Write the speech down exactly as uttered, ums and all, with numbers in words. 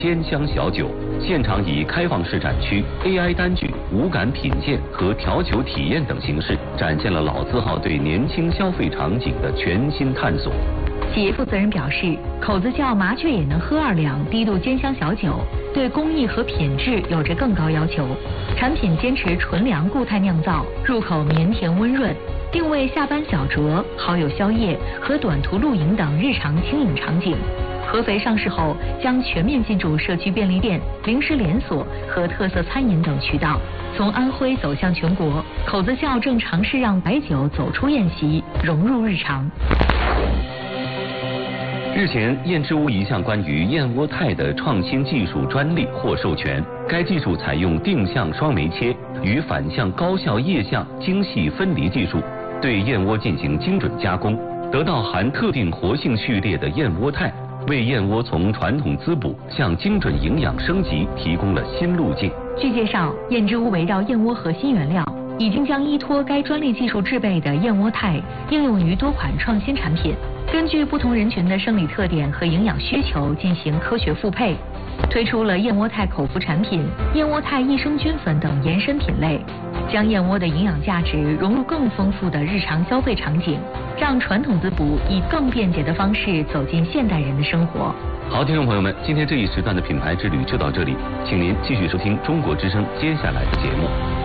煎香小酒，现场以开放式展区、A I 单据、无感品鉴和调酒体验等形式，展现了老字号对年轻消费场景的全新探索。 企业负责人表示，口子窖麻雀也能喝二两低度煎香小酒，对工艺和品质有着更高要求。产品坚持纯粮固态酿造，入口绵甜温润，定位下班小酌、好友宵夜和短途露营等日常轻饮场景。合肥上市后，将全面进驻社区便利店、零食连锁和特色餐饮等渠道。从安徽走向全国，口子窖正尝试让白酒走出宴席，融入日常。 日前，燕之屋一项关于燕窝肽的创新技术专利获授权。该技术采用定向双酶切与反向高效液相精细分离技术，对燕窝进行精准加工，得到含特定活性序列的燕窝肽，为燕窝从传统滋补向精准营养升级提供了新路径。 据介绍，燕之屋围绕燕窝核心原料，已经将依托该专利技术制备的燕窝肽应用于多款创新产品，根据不同人群的生理特点和营养需求进行科学复配，推出了燕窝肽口服产品、燕窝肽益生菌粉等延伸品类，将燕窝的营养价值融入更丰富的日常消费场景，让传统滋补以更便捷的方式走进现代人的生活。 好，听众朋友们，今天这一时段的品牌之旅就到这里，请您继续收听中国之声接下来的节目。